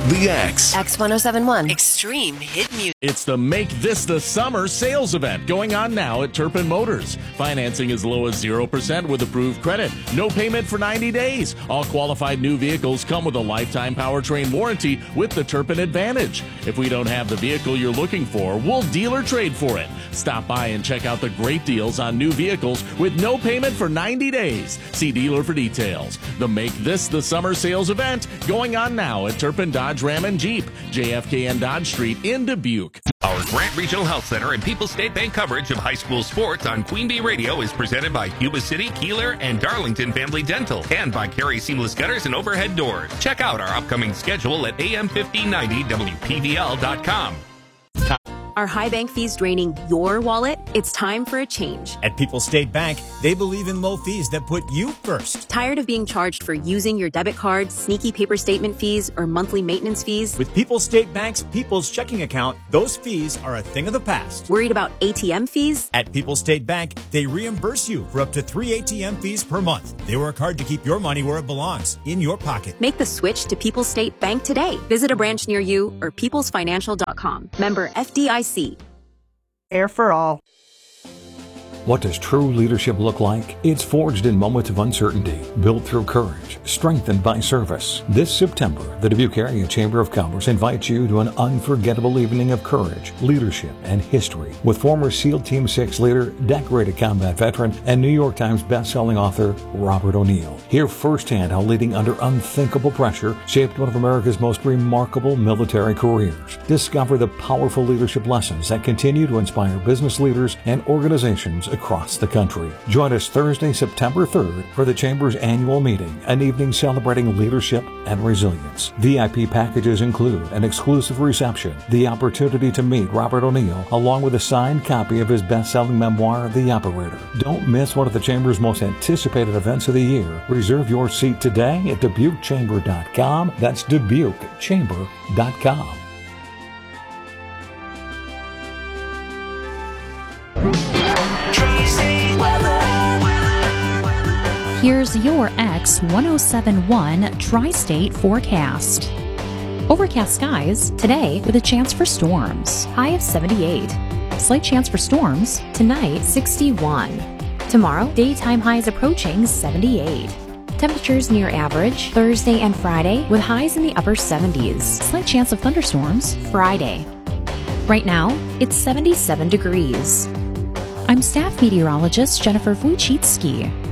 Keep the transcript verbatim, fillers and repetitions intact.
The X. X ten seventy-one. Extreme hit music. It's the Make This the Summer sales event going on now at Turpin Motors. Financing as low as zero percent with approved credit. No payment for ninety days. All qualified new vehicles come with a lifetime powertrain warranty with the Turpin Advantage. If we don't have the vehicle you're looking for, we'll deal or trade for it. Stop by and check out the great deals on new vehicles with no payment for ninety days. See dealer for details. The Make This the Summer sales event going on now at Turpin Dodge Ram and Jeep, J F K and Dodge Street in Dubuque. Our Grant Regional Health Center and People's State Bank coverage of high school sports on Queen Bee Radio is presented by Yuba City, Keeler, and Darlington Family Dental, and by Carey Seamless Gutters and Overhead Doors. Check out our upcoming schedule at A M fifteen ninety W P V L dot com. Are high bank fees draining your wallet? It's time for a change. At People's State Bank, they believe in low fees that put you first. Tired of being charged for using your debit card, sneaky paper statement fees, or monthly maintenance fees? With People's State Bank's People's Checking Account, those fees are a thing of the past. Worried about A T M fees? At People's State Bank, they reimburse you for up to three A T M fees per month. They work hard to keep your money where it belongs, in your pocket. Make the switch to People's State Bank today. Visit a branch near you or peoples financial dot com. Member F D I C. Air for all. What does true leadership look like? It's forged in moments of uncertainty, built through courage, strengthened by service. This September, the Dubuque Area Chamber of Commerce invites you to an unforgettable evening of courage, leadership, and history with former SEAL Team six leader, decorated combat veteran, and New York Times bestselling author Robert O'Neill. Hear firsthand how leading under unthinkable pressure shaped one of America's most remarkable military careers. Discover the powerful leadership lessons that continue to inspire business leaders and organizations across the country. Join us Thursday, September third for the Chamber's annual meeting, an evening celebrating leadership and resilience. V I P packages include an exclusive reception, the opportunity to meet Robert O'Neill, along with a signed copy of his best-selling memoir, The Operator. Don't miss one of the Chamber's most anticipated events of the year. Reserve your seat today at Dubuque Chamber dot com. That's Dubuque Chamber dot com. Here's your X ten seventy-one Tri-State forecast. Overcast skies today with a chance for storms. High of seventy-eight. Slight chance for storms tonight, sixty-one. Tomorrow, daytime highs approaching seventy-eight. Temperatures near average Thursday and Friday with highs in the upper seventies. Slight chance of thunderstorms Friday. Right now, it's seventy-seven degrees. I'm staff meteorologist Jennifer Wojcicki.